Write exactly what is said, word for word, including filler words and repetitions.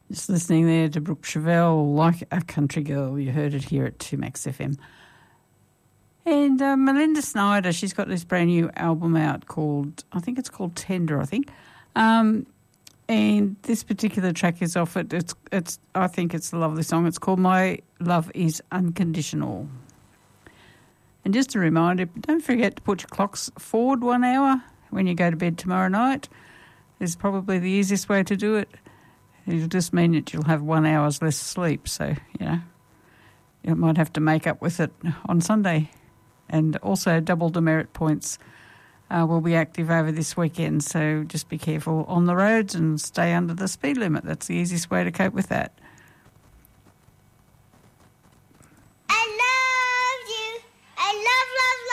Just listening there to Brooke Chevelle, Like a Country Girl. You heard it here at two Max F M. And uh, Melinda Snyder, she's got this brand new album out called, I think it's called Tender, I think. Um, and this particular track is off it. It's, it's, I think it's a lovely song. It's called My Love is Unconditional. And just a reminder, don't forget to put your clocks forward one hour when you go to bed tomorrow night. It's probably the easiest way to do it. It'll just mean that you'll have one hour's less sleep. So, you know, you might have to make up with it on Sunday. And also double demerit points uh, will be active over this weekend. So just be careful on the roads and stay under the speed limit. That's the easiest way to cope with that.